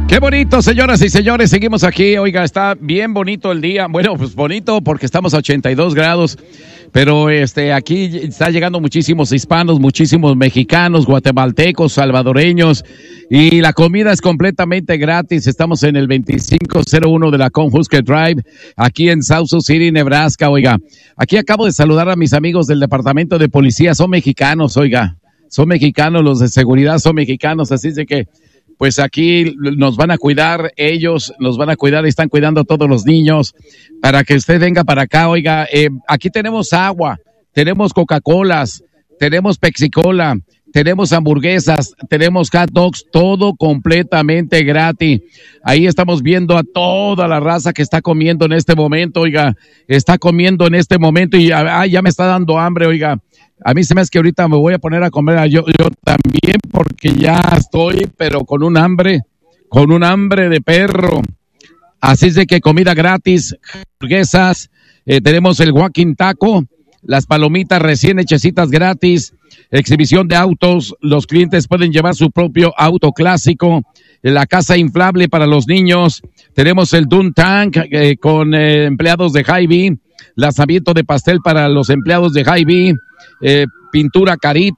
Qué bonito, señoras y señores, seguimos aquí. Oiga, está bien bonito el día. Bueno, pues bonito porque estamos a 82 grados, pero aquí está llegando muchísimos hispanos, muchísimos mexicanos, guatemaltecos, salvadoreños, y la comida es completamente gratis. Estamos en el 2501 de la Conhusker Drive, aquí en South Sioux City, Nebraska. Oiga, aquí acabo de saludar a mis amigos del departamento de policía, son mexicanos, oiga, son mexicanos, los de seguridad son mexicanos, así es de que pues aquí nos van a cuidar, ellos nos van a cuidar, están cuidando a todos los niños, para que usted venga para acá. Oiga, aquí tenemos agua, tenemos Coca-Colas, tenemos Pepsi-Cola, tenemos hamburguesas, tenemos hot dogs, todo completamente gratis. Ahí estamos viendo a toda la raza que está comiendo en este momento, oiga, está comiendo en este momento y ya me está dando hambre, oiga. A mí se me hace que ahorita me voy a poner a comer yo también, porque ya estoy, pero con un hambre de perro. Así es de que comida gratis, hamburguesas, tenemos el walking taco, las palomitas recién hechecitas gratis, exhibición de autos, los clientes pueden llevar su propio auto clásico, la casa inflable para los niños, tenemos el Dune Tank con empleados de Hy-Vee, lanzamiento de pastel para los empleados de Hy-Vee, pintura Carita,